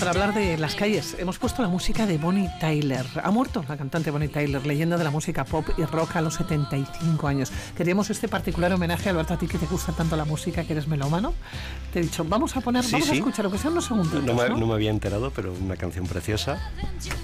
para hablar de las calles. Hemos puesto la música de Bonnie Tyler. Ha muerto la cantante Bonnie Tyler, leyenda de la música pop y rock a los 75 años. Queríamos este particular homenaje, Alberto, a ti que te gusta tanto la música, que eres melómano. Te he dicho, vamos a escuchar, lo que sea unos segundos. No me había enterado, pero una canción preciosa.